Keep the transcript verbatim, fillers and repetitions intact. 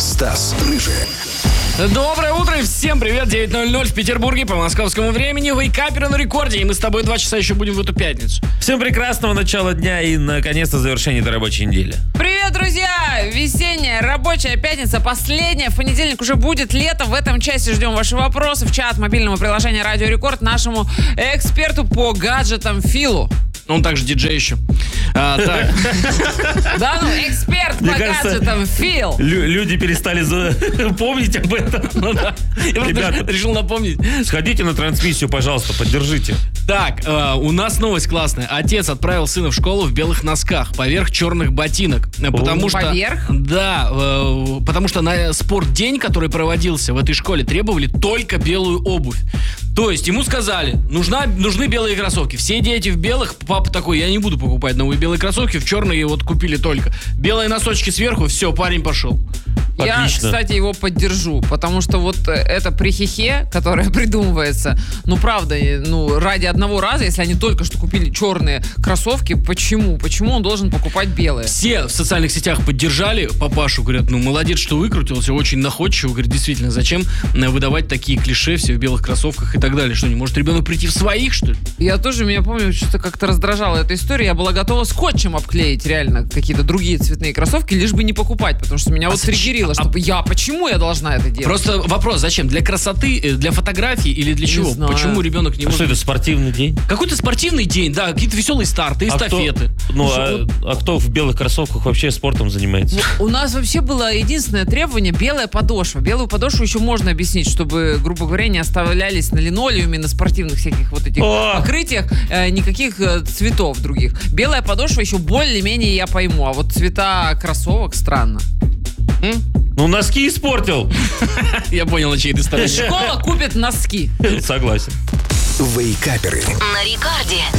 Стас Рыжий. Доброе утро и всем привет. девять ноль ноль в Петербурге по московскому времени. Вейкаперы на рекорде. И мы с тобой два часа еще будем в эту пятницу. Всем прекрасного начала дня и, наконец-то, завершения этой рабочей недели. Привет, друзья! Весенняя рабочая пятница, последняя. В понедельник уже будет лето. В этом часе ждем ваши вопросы в чат мобильного приложения Радио Рекорд нашему эксперту по гаджетам Филу. Он также диджей еще. А, так. Да ну, эксперт по Мне кажется, гаджетам Фил. Лю- люди перестали за- помнить об этом. Ну да. Я просто Ребята. решил напомнить. Сходите на трансмиссию, пожалуйста, поддержите. Так, э, у нас новость классная. Отец отправил сына в школу в белых носках поверх черных ботинок. Э, Потому что, Поверх? Да, э, потому что на спортдень, который проводился в этой школе, требовали только белую обувь. То есть ему сказали, нужна, нужны белые кроссовки. Все дети в белых, папа такой, я не буду покупать новые белые кроссовки, в черные вот купили только. Белые носочки сверху, все, парень пошел. Я, Отлично. кстати, его поддержу, потому что вот э, это прихихе, которое придумывается, ну, правда, э, ну, ради одного раза, если они только что купили черные кроссовки, почему? Почему он должен покупать белые? Все в социальных сетях поддержали папашу, говорят, ну, молодец, что выкрутился, очень находчиво. Говорит, действительно, зачем э, выдавать такие клише, все в белых кроссовках и так далее? Что, не может ребенок прийти в своих, что ли? Я тоже, меня помню, что-то как-то раздражала эта история, я была готова скотчем обклеить реально какие-то другие цветные кроссовки, лишь бы не покупать, потому что меня А вот зачем? триггерило, А- чтобы я, почему я должна это делать? Просто вопрос, зачем? Для красоты, э, для фотографий или для Не чего? знаю. Почему ребенок не А что может... это, спортивный день? Какой-то спортивный день, да, какие-то веселые старты, А кто- эстафеты. ну, Слушай, а, а кто в белых кроссовках вообще спортом занимается? У нас вообще было единственное требование — белая подошва. Белую подошву еще можно объяснить, чтобы, грубо говоря, не оставлялись на линолеуме, на спортивных всяких вот этих О! покрытиях э, никаких э, цветов других. Белая подошва еще более-менее я пойму, а вот цвета кроссовок странно. Ну, носки испортил. Я понял, на чьей ты стороне. Школа купит носки. Согласен. Вейкаперы. На рекорде.